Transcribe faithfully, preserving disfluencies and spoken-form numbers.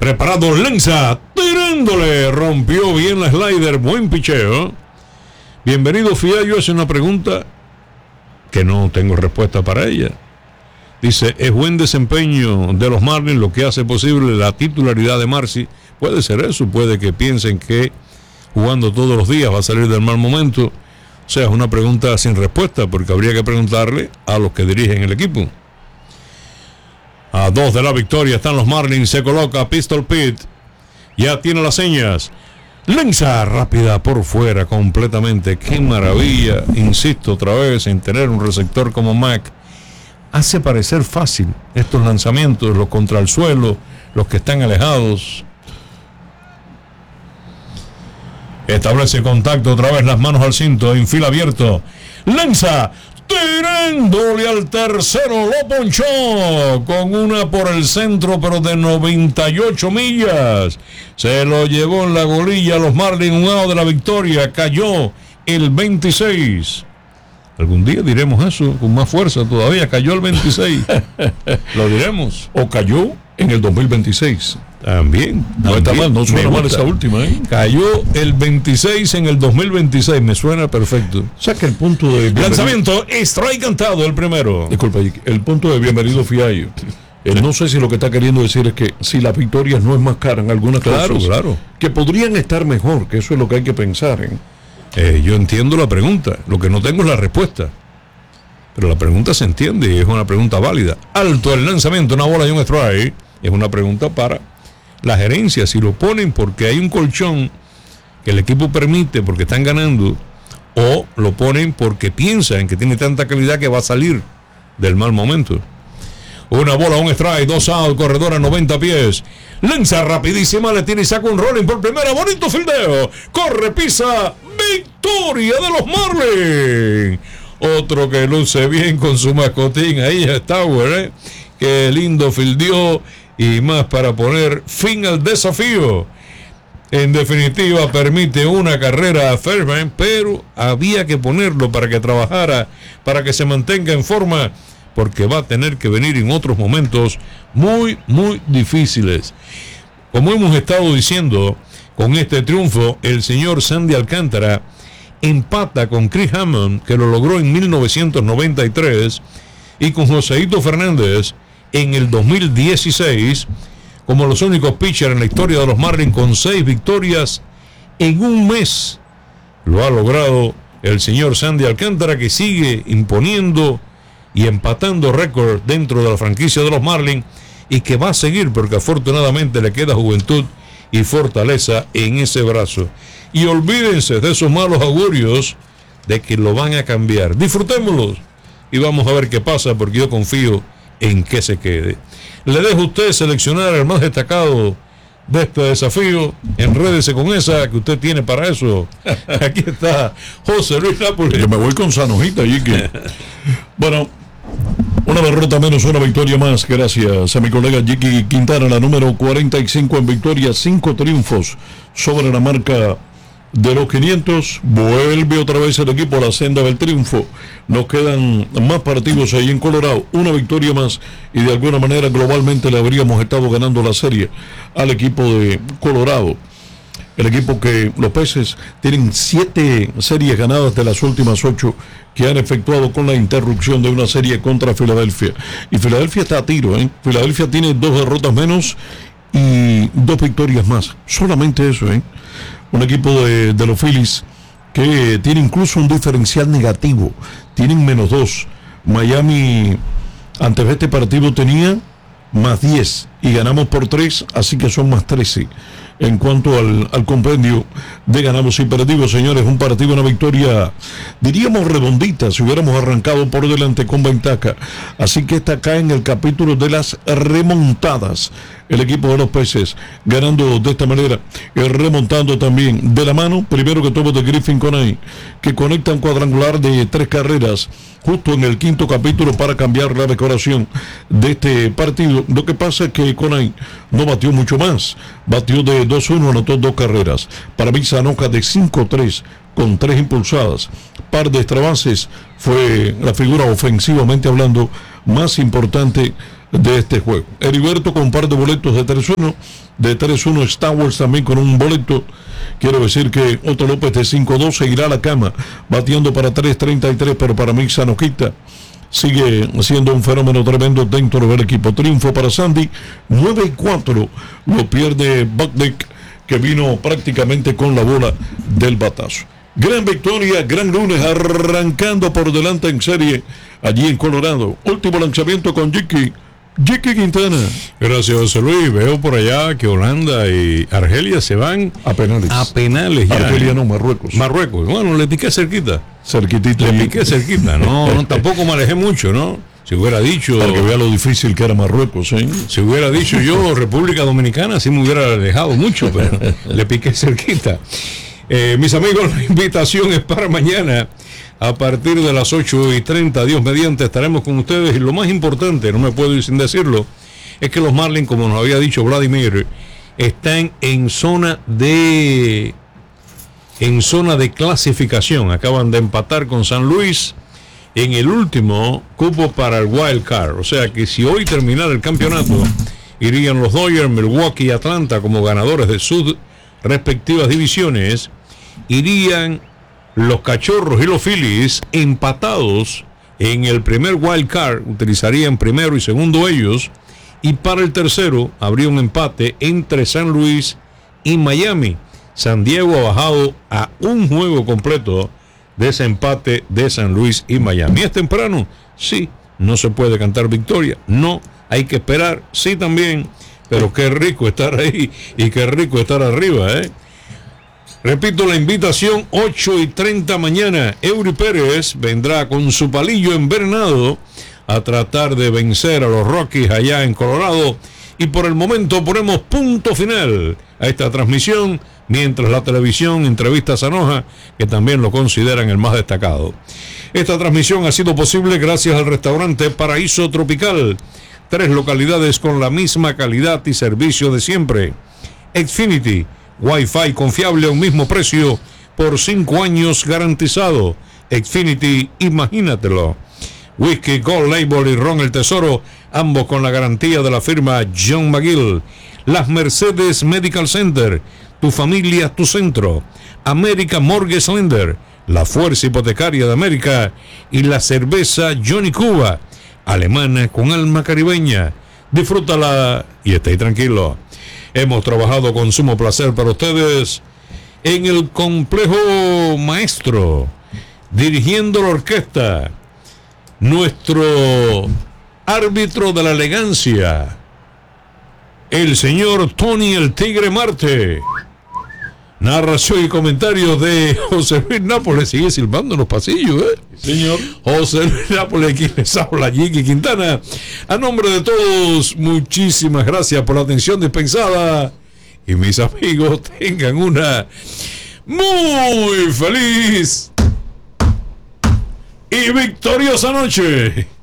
Preparado Lenza, tirándole, rompió bien la slider, buen picheo. Bienvenido Fiallo, hace una pregunta que no tengo respuesta para ella. Dice, ¿es buen desempeño de los Marlins lo que hace posible la titularidad de Marcy? Puede ser eso, puede que piensen que jugando todos los días va a salir del mal momento. O sea, es una pregunta sin respuesta, porque habría que preguntarle a los que dirigen el equipo. A dos de la victoria están los Marlins, se coloca Pistol Pete, ya tiene las señas. Lenza rápida por fuera completamente, qué maravilla, insisto otra vez en tener un receptor como Mac. Hace parecer fácil estos lanzamientos, los contra el suelo, los que están alejados. Establece contacto otra vez, las manos al cinto, en fila abierto. Lenza tirándole al tercero, lo ponchó con una por el centro, pero de noventa y ocho millas. Se lo llevó en la golilla a los Marlins, un out de la victoria. Cayó el veintiséis. Algún día diremos eso con más fuerza todavía. Cayó el veintiséis. Lo diremos. O cayó en el dos mil veintiséis. También. No también, está mal, no suena mal esa última, ¿eh? Cayó el veintiséis en el dos mil veintiséis. Me suena perfecto. O sea que el punto de... Lanzamiento, strike cantado el primero. Disculpa, el punto de bienvenido Fiallo. Eh, no sé si lo que está queriendo decir es que si las victorias no enmascaran algunas claro, cosas claro. que podrían estar mejor, que eso es lo que hay que pensar, ¿eh? Eh, yo entiendo la pregunta, lo que no tengo es la respuesta, pero la pregunta se entiende y es una pregunta válida. Alto el lanzamiento, una bola y un strike. Es una pregunta para la gerencia, si lo ponen porque hay un colchón que el equipo permite porque están ganando, o lo ponen porque piensan que tiene tanta calidad que va a salir del mal momento. Una bola, un strike, dos out, corredor a noventa pies. Lanza rapidísima, le tiene y saca un rolling por primera. Bonito fildeo. Corre, pisa. Victoria de los Marlins. Otro que luce bien con su mascotín. Ahí está, güey. ¿eh? Qué lindo fildeó. Y más para poner fin al desafío. En definitiva, permite una carrera a Fairbairn, pero había que ponerlo para que trabajara, para que se mantenga en forma, porque va a tener que venir en otros momentos muy, muy difíciles. Como hemos estado diciendo, con este triunfo, el señor Sandy Alcántara empata con Chris Hammond, que lo logró en mil novecientos noventa y tres, y con Joseito Fernández en el dos mil dieciséis, como los únicos pitchers en la historia de los Marlins con seis victorias en un mes. Lo ha logrado el señor Sandy Alcántara, que sigue imponiendo y empatando récord dentro de la franquicia de los Marlins, y que va a seguir porque afortunadamente le queda juventud y fortaleza en ese brazo. Y olvídense de esos malos augurios de que lo van a cambiar. Disfrutémoslos y vamos a ver qué pasa, porque yo confío en que se quede. Le dejo a usted seleccionar el más destacado de este desafío. Enrédese con esa que usted tiene para eso. Aquí está José Luis Nápoles. Yo me voy con Sanojita allí que... Bueno, una derrota menos, una victoria más. Gracias a mi colega Jiki Quintana, la número cuarenta y cinco en victoria, cinco triunfos sobre la marca de los quinientos. Vuelve otra vez el equipo a la senda del triunfo. Nos quedan más partidos ahí en Colorado, una victoria más, y de alguna manera globalmente le habríamos estado ganando la serie al equipo de Colorado. El equipo que los Peces tienen siete series ganadas de las últimas ocho que han efectuado con la interrupción de una serie contra Filadelfia. Y Filadelfia está a tiro, ¿eh? Filadelfia tiene dos derrotas menos y dos victorias más. Solamente eso, ¿eh? Un equipo de, de los Phillies que tiene incluso un diferencial negativo. Tienen menos dos. Miami, antes de este partido, tenía más diez y ganamos por tres, así que son más trece. En cuanto al, al compendio de ganados y perdidos, señores, un partido, una victoria, diríamos redondita, si hubiéramos arrancado por delante con ventaja. Así que está acá en el capítulo de las remontadas. El equipo de los Peces ganando de esta manera, y remontando también de la mano, primero que todo de Griffin Conay, que conecta un cuadrangular de tres carreras justo en el quinto capítulo para cambiar la decoración de este partido. Lo que pasa es que Conay no batió mucho más, batió de dos uno, anotó dos carreras. Para mí Sanoca de cinco tres con tres impulsadas, par de extrabases, fue la figura ofensivamente hablando más importante de este juego. Heriberto con un par de boletos de tres uno, de tres uno Star Wars también con un boleto. Quiero decir que Otto López de cinco dos se irá a la cama, batiendo para tres treinta y tres, pero para mí Sanoquita sigue siendo un fenómeno tremendo dentro del equipo. Triunfo para Sandy, nueve cuatro, lo pierde Buckneck, que vino prácticamente con la bola del batazo. Gran victoria, gran lunes, arrancando por delante en serie allí en Colorado. Último lanzamiento con Jiki, Jiki Quintana. Gracias, José Luis. Veo por allá que Holanda y Argelia se van a penales. A penales ya. Argelia no, Marruecos. Marruecos. Bueno, le piqué cerquita. Cerquitita. Le piqué cerquita. No, no, tampoco me alejé mucho, ¿no? Si hubiera dicho... Para que vea lo difícil que era Marruecos, ¿eh? Si hubiera dicho yo República Dominicana, sí me hubiera alejado mucho, pero le piqué cerquita. Eh, mis amigos, la invitación es para mañana a partir de las ocho y treinta, Dios mediante, estaremos con ustedes. Y lo más importante, no me puedo ir sin decirlo, es que los Marlins, como nos había dicho Vladimir, están en zona de en zona de clasificación. Acaban de empatar con San Luis en el último cupo para el Wild Card. O sea que si hoy terminara el campeonato, irían los Dodgers, Milwaukee y Atlanta como ganadores de sus respectivas divisiones. Irían los Cachorros y los Phillies empatados en el primer wild card, utilizarían primero y segundo ellos, y para el tercero habría un empate entre San Luis y Miami. San Diego ha bajado a un juego completo de ese empate de San Luis y Miami. ¿Es temprano? Sí. No se puede cantar victoria. No. Hay que esperar. Sí también. Pero qué rico estar ahí y qué rico estar arriba, ¿eh? Repito la invitación, ocho y treinta mañana. Eury Pérez vendrá con su palillo envenenado a tratar de vencer a los Rockies allá en Colorado. Y por el momento ponemos punto final a esta transmisión, mientras la televisión entrevista a Sanoja, que también lo consideran el más destacado. Esta transmisión ha sido posible gracias al restaurante Paraíso Tropical. Tres localidades con la misma calidad y servicio de siempre. Xfinity, Wi-Fi confiable a un mismo precio por cinco años garantizado. Xfinity, imagínatelo. Whisky Gold Label y Ron el Tesoro, ambos con la garantía de la firma John McGill. Las Mercedes Medical Center, tu familia, tu centro. America Mortgage Lender, la fuerza hipotecaria de América. Y la cerveza Johnny Cuba, alemana con alma caribeña. Disfrútala y esté tranquilo. Hemos trabajado con sumo placer para ustedes en el Complejo Maestro, dirigiendo la orquesta, nuestro árbitro de la elegancia, el señor Tony el Tigre Marte. Narración y comentarios de José Luis Nápoles. Sigue silbando en los pasillos, ¿eh? Señor. José Luis Nápoles, aquí les habla Jiki Quintana. A nombre de todos, muchísimas gracias por la atención dispensada. Y mis amigos, tengan una muy feliz y victoriosa noche.